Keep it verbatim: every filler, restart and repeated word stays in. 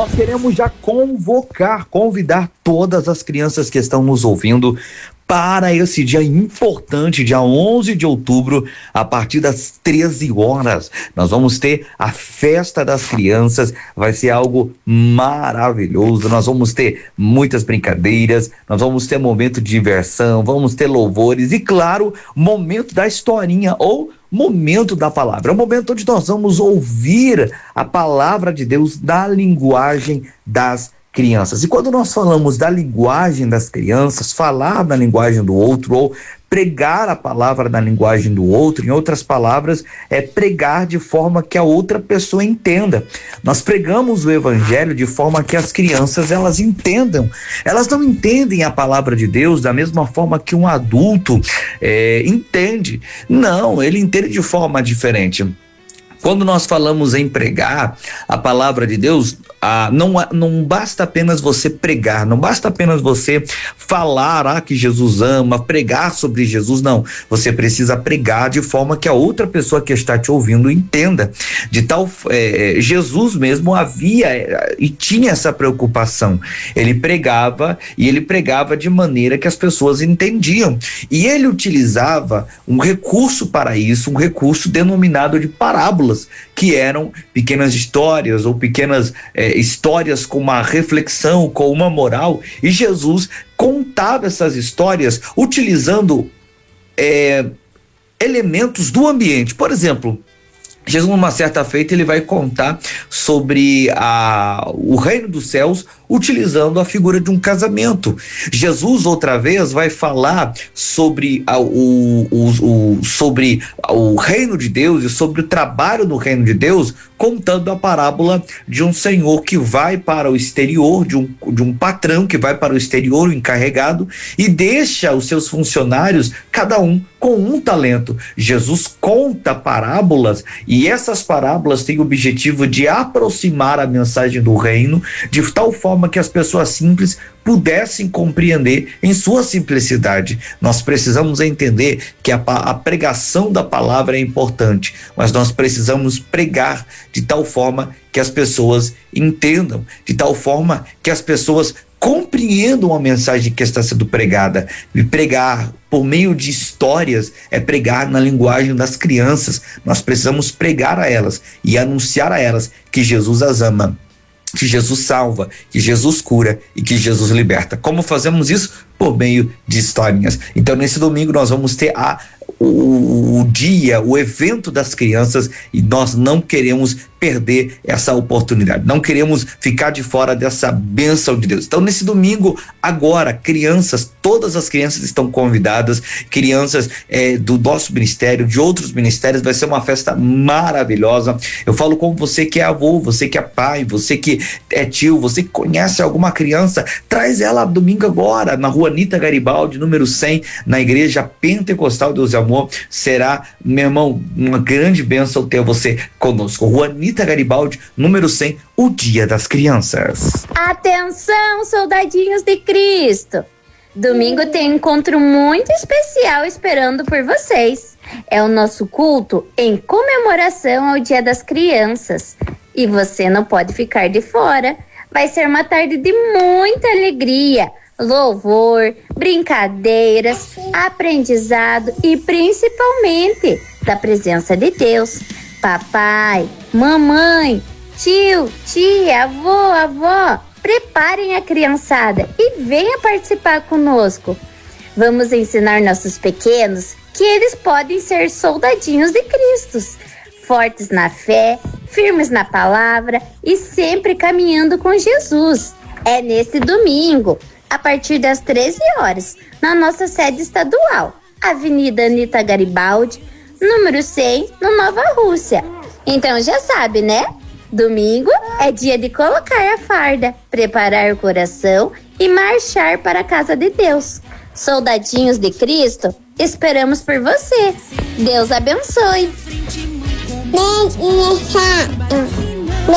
Nós queremos já convocar, convidar todas as crianças que estão nos ouvindo para esse dia importante, dia onze de outubro, a partir das treze horas. Nós vamos ter a festa das crianças, vai ser algo maravilhoso. Nós vamos ter muitas brincadeiras, nós vamos ter momento de diversão, vamos ter louvores e, claro, momento da historinha ou momento da palavra. É o momento onde nós vamos ouvir a palavra de Deus na linguagem das crianças. E quando nós falamos da linguagem das crianças, falar na linguagem do outro ou pregar a palavra na linguagem do outro, em outras palavras, é pregar de forma que a outra pessoa entenda. Nós pregamos o evangelho de forma que as crianças, elas entendam. Elas não entendem a palavra de Deus da mesma forma que um adulto é, entende. Não, ele entende de forma diferente. Quando nós falamos em pregar a palavra de Deus, ah, não, não basta apenas você pregar, não basta apenas você falar ah, que Jesus ama, pregar sobre Jesus, não. Você precisa pregar de forma que a outra pessoa que está te ouvindo entenda. De tal, é, Jesus mesmo havia e tinha essa preocupação. Ele pregava e ele pregava de maneira que as pessoas entendiam. E ele utilizava um recurso para isso, um recurso denominado de parábola, que eram pequenas histórias ou pequenas é, histórias com uma reflexão, com uma moral, e Jesus contava essas histórias utilizando é, elementos do ambiente. Por exemplo, Jesus, numa certa feita, ele vai contar sobre a, o reino dos céus utilizando a figura de um casamento. Jesus, outra vez, vai falar sobre, a, o, o, o, sobre o reino de Deus e sobre o trabalho no reino de Deus, contando a parábola de um senhor que vai para o exterior, de um, de um patrão que vai para o exterior, o encarregado, e deixa os seus funcionários, cada um com um talento. Jesus conta parábolas e essas parábolas têm o objetivo de aproximar a mensagem do reino de tal forma que as pessoas simples pudessem compreender em sua simplicidade. Nós precisamos entender que a, a pregação da palavra é importante, mas nós precisamos pregar de tal forma que as pessoas entendam, de tal forma que as pessoas compreendam a mensagem que está sendo pregada. E pregar por meio de histórias é pregar na linguagem das crianças. Nós precisamos pregar a elas e anunciar a elas que Jesus as ama, que Jesus salva, que Jesus cura e que Jesus liberta. Como fazemos isso? Por meio de historinhas. Então, nesse domingo nós vamos ter a, o, o dia, o evento das crianças, e nós não queremos perder essa oportunidade, não queremos ficar de fora dessa bênção de Deus. Então, nesse domingo, agora, crianças, todas as crianças estão convidadas, crianças é, do nosso ministério, de outros ministérios, vai ser uma festa maravilhosa. Eu falo com você que é avô, você que é pai, você que é tio, você que conhece alguma criança, traz ela domingo agora, na rua Anita Garibaldi, número cem, na igreja Pentecostal Deus e Amor. Será, meu irmão, uma grande bênção ter você conosco. Rua Anita Garibaldi, número cem, o Dia das Crianças. Atenção, soldadinhos de Cristo! Domingo tem um encontro muito especial esperando por vocês. É o nosso culto em comemoração ao Dia das Crianças. E você não pode ficar de fora. Vai ser uma tarde de muita alegria, louvor, brincadeiras, aprendizado e principalmente da presença de Deus. Papai, mamãe, tio, tia, avô, avó, preparem a criançada e venha participar conosco. Vamos ensinar nossos pequenos que eles podem ser soldadinhos de Cristo, fortes na fé, firmes na palavra e sempre caminhando com Jesus. É nesse domingo, a partir das treze horas, na nossa sede estadual, Avenida Anita Garibaldi, número cem, no Nova Rússia. Então já sabe, né? Domingo é dia de colocar a farda, preparar o coração e marchar para a casa de Deus. Soldadinhos de Cristo, esperamos por você. Deus abençoe. Beijo,